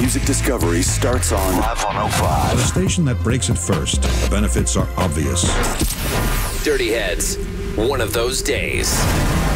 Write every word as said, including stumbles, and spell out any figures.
music discovery starts on Live one oh five. The station that breaks it first. The benefits are obvious. Dirty Heads. One of those days.